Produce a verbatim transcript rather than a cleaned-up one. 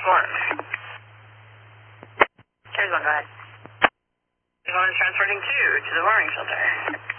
one. Carries one, go ahead. One is transporting two to the warming shelter.